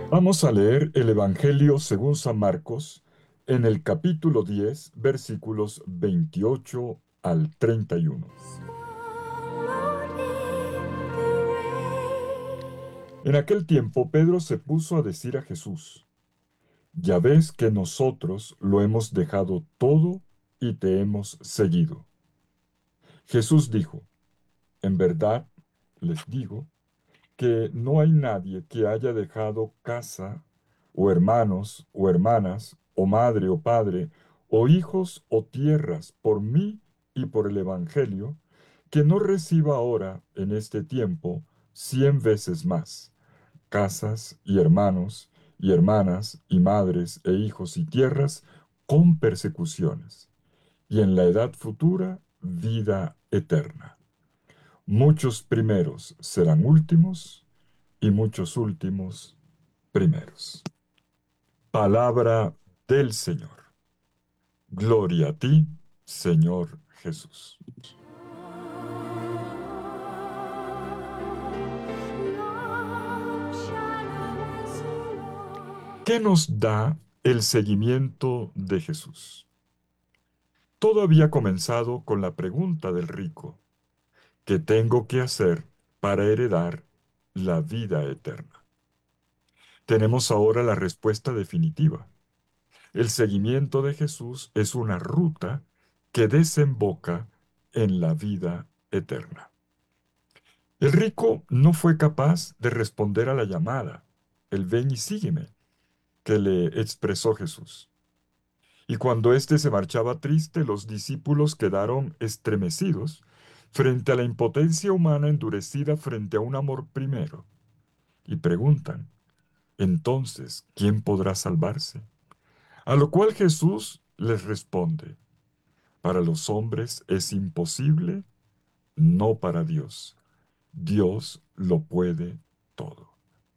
Vamos a leer el Evangelio según San Marcos en el capítulo 10, versículos 28 al 31. En aquel tiempo Pedro se puso a decir a Jesús: Ya ves que nosotros lo hemos dejado todo y te hemos seguido. Jesús dijo: En verdad les digo que no hay nadie que haya dejado casa, o hermanos, o hermanas, o madre, o padre, o hijos, o tierras, por mí y por el Evangelio, que no reciba ahora, en este tiempo, 100 veces más, casas, y hermanos, y hermanas, y madres, e hijos, y tierras, con persecuciones, y en la edad futura, vida eterna. Muchos primeros serán últimos, y muchos últimos primeros. Palabra del Señor. Gloria a ti, Señor Jesús. ¿Qué nos da el seguimiento de Jesús? Todo había comenzado con la pregunta del rico: ¿qué tengo que hacer para heredar la vida eterna? Tenemos ahora la respuesta definitiva. El seguimiento de Jesús es una ruta que desemboca en la vida eterna. El rico no fue capaz de responder a la llamada, el ven y sígueme, que le expresó Jesús. Y cuando éste se marchaba triste, los discípulos quedaron estremecidos frente a la impotencia humana endurecida frente a un amor primero, y preguntan: entonces, ¿quién podrá salvarse? A lo cual Jesús les responde: para los hombres es imposible, no para Dios. Dios lo puede todo.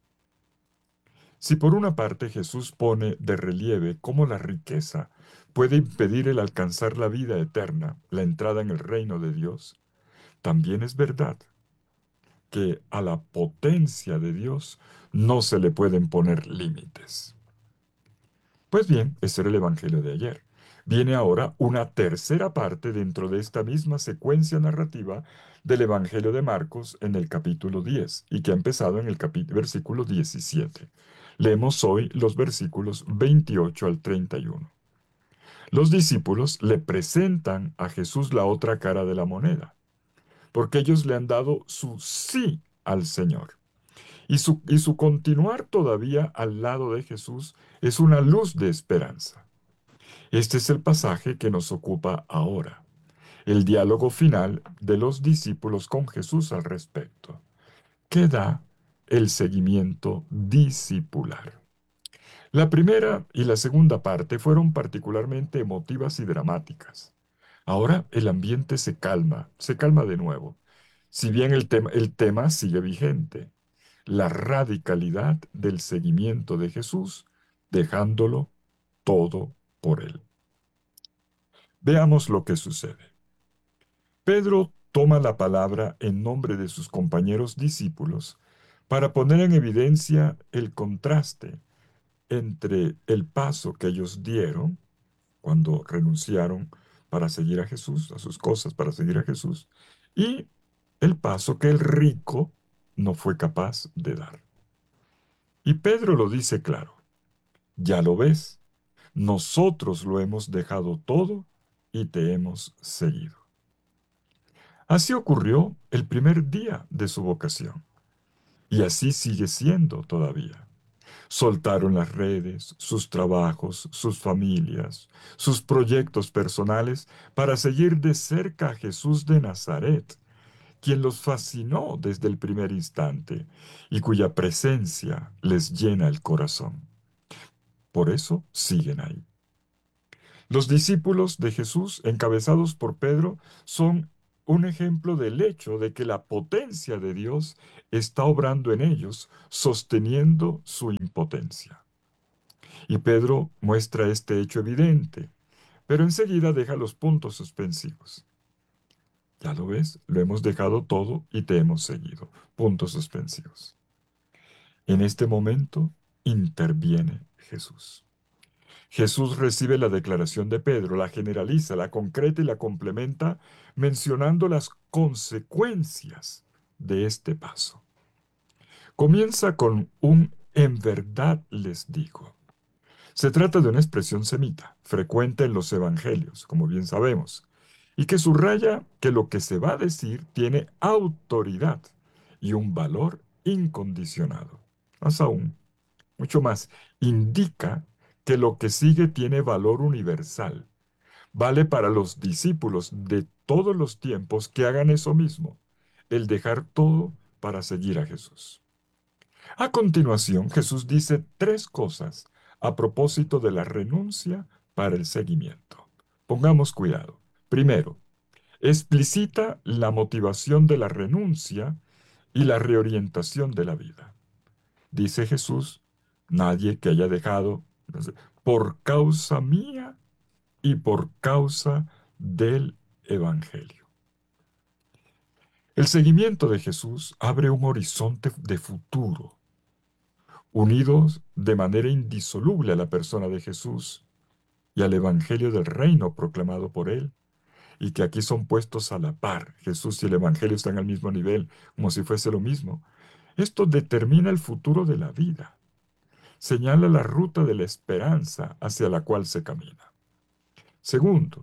Si por una parte Jesús pone de relieve cómo la riqueza puede impedir el alcanzar la vida eterna, la entrada en el reino de Dios, también es verdad que a la potencia de Dios no se le pueden poner límites. Pues bien, ese era el Evangelio de ayer. Viene ahora una tercera parte dentro de esta misma secuencia narrativa del Evangelio de Marcos en el capítulo 10 y que ha empezado en el versículo 17. Leemos hoy los versículos 28 al 31. Los discípulos le presentan a Jesús la otra cara de la moneda, porque ellos le han dado su sí al Señor. Y su continuar todavía al lado de Jesús es una luz de esperanza. Este es el pasaje que nos ocupa ahora, el diálogo final de los discípulos con Jesús al respecto, que da el seguimiento discipular. La primera y la segunda parte fueron particularmente emotivas y dramáticas. Ahora el ambiente se calma de nuevo, si bien el tema sigue vigente: la radicalidad del seguimiento de Jesús, dejándolo todo por él. Veamos lo que sucede. Pedro toma la palabra en nombre de sus compañeros discípulos para poner en evidencia el contraste entre el paso que ellos dieron cuando renunciaron para seguir a Jesús, a sus cosas para seguir a Jesús, y el paso que el rico no fue capaz de dar. Y Pedro lo dice claro: ya lo ves, nosotros lo hemos dejado todo y te hemos seguido. Así ocurrió el primer día de su vocación, y así sigue siendo todavía. Soltaron las redes, sus trabajos, sus familias, sus proyectos personales para seguir de cerca a Jesús de Nazaret, quien los fascinó desde el primer instante y cuya presencia les llena el corazón. Por eso siguen ahí. Los discípulos de Jesús, encabezados por Pedro, son un ejemplo del hecho de que la potencia de Dios está obrando en ellos, sosteniendo su impotencia. Y Pedro muestra este hecho evidente, pero enseguida deja los puntos suspensivos. Ya lo ves, lo hemos dejado todo y te hemos seguido. Puntos suspensivos. En este momento, interviene Jesús. Jesús recibe la declaración de Pedro, la generaliza, la concreta y la complementa mencionando las consecuencias de este paso. Comienza con un en verdad les digo. Se trata de una expresión semita, frecuente en los evangelios, como bien sabemos, y que subraya que lo que se va a decir tiene autoridad y un valor incondicionado. Más aún, mucho más, indica que lo que sigue tiene valor universal. Vale para los discípulos de todos los tiempos que hagan eso mismo, el dejar todo para seguir a Jesús. A continuación, Jesús dice tres cosas a propósito de la renuncia para el seguimiento. Pongamos cuidado. Primero, explicita la motivación de la renuncia y la reorientación de la vida. Dice Jesús, nadie que haya dejado por causa mía y por causa del Evangelio. El seguimiento de Jesús abre un horizonte de futuro, unidos de manera indisoluble a la persona de Jesús y al Evangelio del reino proclamado por él, y que aquí son puestos a la par. Jesús y el Evangelio están al mismo nivel, como si fuese lo mismo. Esto determina el futuro de la vida, señala la ruta de la esperanza hacia la cual se camina. Segundo,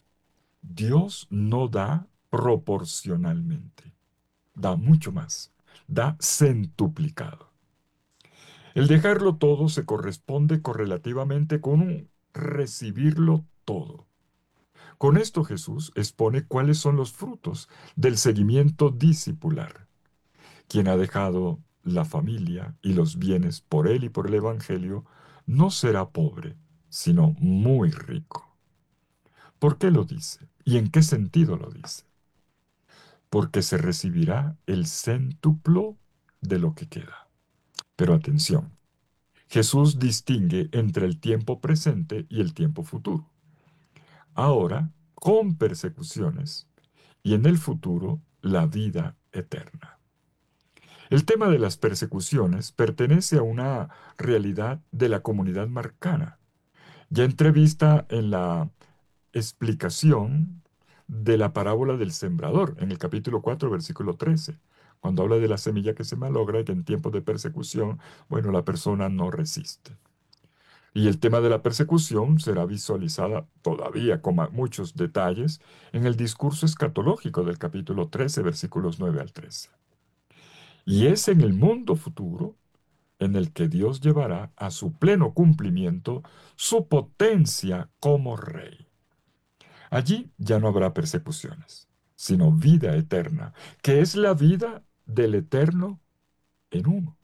Dios no da proporcionalmente, da mucho más, da centuplicado. El dejarlo todo se corresponde correlativamente con un recibirlo todo. Con esto Jesús expone cuáles son los frutos del seguimiento discipular. Quien ha dejado la familia y los bienes por él y por el Evangelio no será pobre, sino muy rico. ¿Por qué lo dice? ¿Y en qué sentido lo dice? Porque se recibirá el céntuplo de lo que queda. Pero atención, Jesús distingue entre el tiempo presente y el tiempo futuro. Ahora, con persecuciones, y en el futuro, la vida eterna. El tema de las persecuciones pertenece a una realidad de la comunidad marcana, ya entrevista en la explicación de la parábola del sembrador, en el capítulo 4, versículo 13, cuando habla de la semilla que se malogra y que en tiempos de persecución, bueno, la persona no resiste. Y el tema de la persecución será visualizada todavía con muchos detalles en el discurso escatológico del capítulo 13, versículos 9 al 13. Y es en el mundo futuro en el que Dios llevará a su pleno cumplimiento su potencia como rey. Allí ya no habrá persecuciones, sino vida eterna, que es la vida del eterno en uno.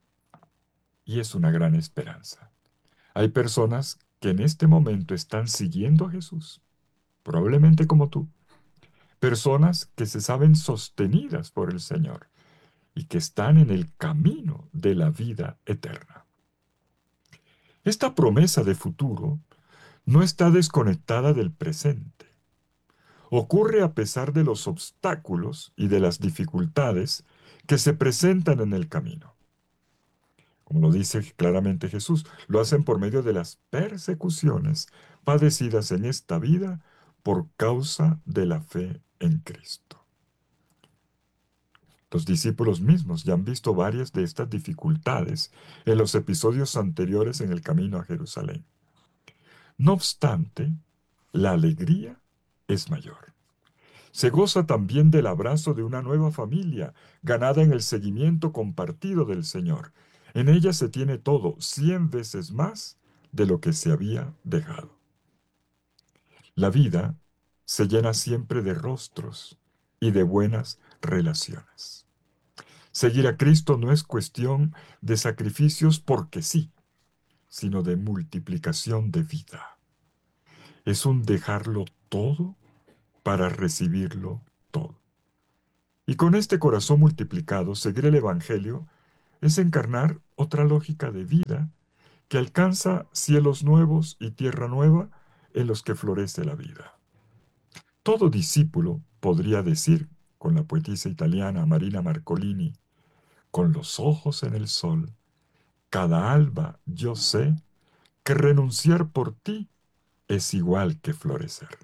Y es una gran esperanza. Hay personas que en este momento están siguiendo a Jesús, probablemente como tú. Personas que se saben sostenidas por el Señor y que están en el camino de la vida eterna. Esta promesa de futuro no está desconectada del presente. Ocurre a pesar de los obstáculos y de las dificultades que se presentan en el camino. Como lo dice claramente Jesús, lo hacen por medio de las persecuciones padecidas en esta vida por causa de la fe en Cristo. Los discípulos mismos ya han visto varias de estas dificultades en los episodios anteriores en el camino a Jerusalén. No obstante, la alegría es mayor. Se goza también del abrazo de una nueva familia, ganada en el seguimiento compartido del Señor. En ella se tiene todo 100 veces más de lo que se había dejado. La vida se llena siempre de rostros y de buenas relaciones. Seguir a Cristo no es cuestión de sacrificios porque sí, sino de multiplicación de vida. Es un dejarlo todo para recibirlo todo. Y con este corazón multiplicado, seguir el Evangelio es encarnar otra lógica de vida que alcanza cielos nuevos y tierra nueva en los que florece la vida. Todo discípulo podría decir, con la poetisa italiana Marina Marcolini, con los ojos en el sol, cada alba yo sé que renunciar por ti es igual que florecer.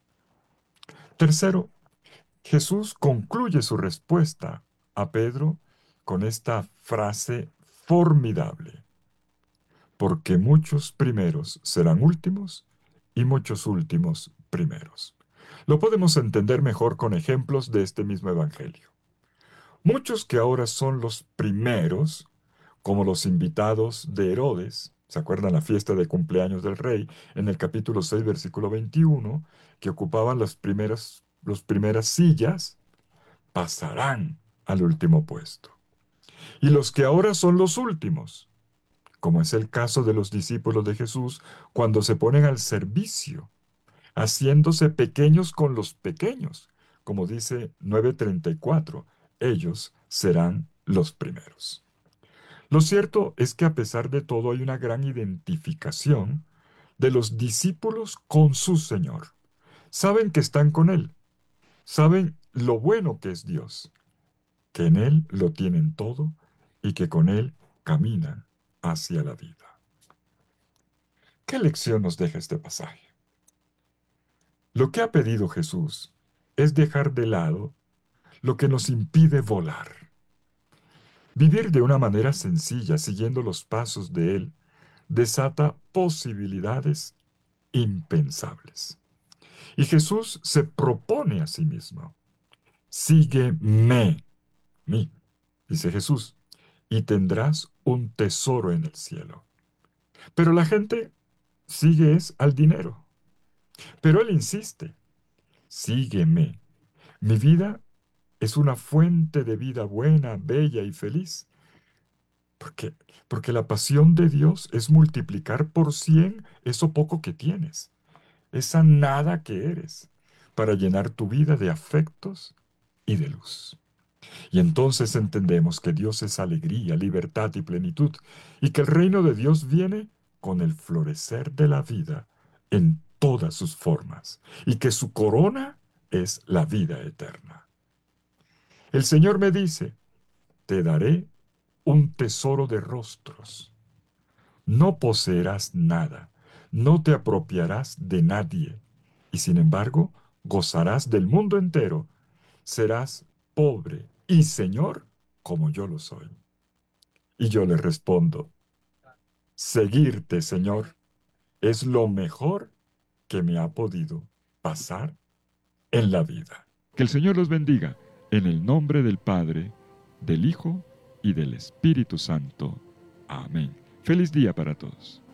Tercero, Jesús concluye su respuesta a Pedro con esta frase formidable: porque muchos primeros serán últimos y muchos últimos primeros. Lo podemos entender mejor con ejemplos de este mismo evangelio. Muchos que ahora son los primeros, como los invitados de Herodes, ¿se acuerdan la fiesta de cumpleaños del rey en el capítulo 6, versículo 21, que ocupaban las primeras sillas, pasarán al último puesto? Y los que ahora son los últimos, como es el caso de los discípulos de Jesús, cuando se ponen al servicio, haciéndose pequeños con los pequeños, como dice 9:34, ellos serán los primeros. Lo cierto es que a pesar de todo hay una gran identificación de los discípulos con su Señor. Saben que están con Él, saben lo bueno que es Dios, que en Él lo tienen todo y que con Él caminan hacia la vida. ¿Qué lección nos deja este pasaje? Lo que ha pedido Jesús es dejar de lado lo que nos impide volar. Vivir de una manera sencilla, siguiendo los pasos de Él, desata posibilidades impensables. Y Jesús se propone a sí mismo: sígueme, mí, dice Jesús, y tendrás un tesoro en el cielo. Pero la gente sigue es al dinero. Pero Él insiste: sígueme. Mi vida es una fuente de vida buena, bella y feliz. Porque, porque la pasión de Dios es multiplicar por 100 eso poco que tienes, esa nada que eres, para llenar tu vida de afectos y de luz. Y entonces entendemos que Dios es alegría, libertad y plenitud, y que el reino de Dios viene con el florecer de la vida en todas sus formas, y que su corona es la vida eterna. El Señor me dice: te daré un tesoro de rostros. No poseerás nada, no te apropiarás de nadie, y sin embargo gozarás del mundo entero. Serás pobre y señor como yo lo soy. Y yo le respondo: seguirte, Señor, es lo mejor que me ha podido pasar en la vida. Que el Señor los bendiga en el nombre del Padre, del Hijo y del Espíritu Santo. Amén. Feliz día para todos.